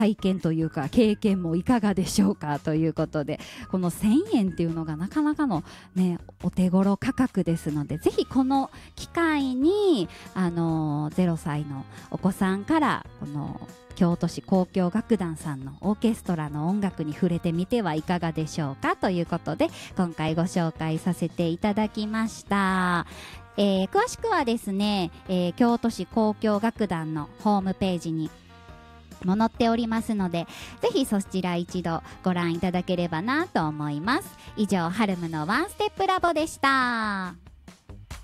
体験というか経験もいかがでしょうかということで、この1000円っていうのがなかなかの、ね、お手頃価格ですので、ぜひこの機会に、0歳のお子さんからこの京都市交響楽団さんのオーケストラの音楽に触れてみてはいかがでしょうかということで、今回ご紹介させていただきました。詳しくはですね、京都市交響楽団のホームページにも載っておりますので、ぜひそちら一度ご覧いただければなと思います。以上、ハルムのワンステップラボでした。